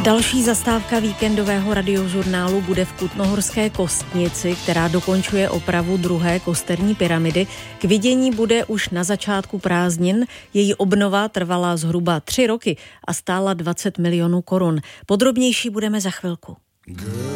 Další zastávka víkendového radiožurnálu bude v Kutnohorské Kostnici, která dokončuje opravu druhé kosterní pyramidy. K vidění bude už na začátku prázdnin. Její obnova trvala zhruba 3 roky a stála 20 milionů korun. Podrobnější budeme za chvilku.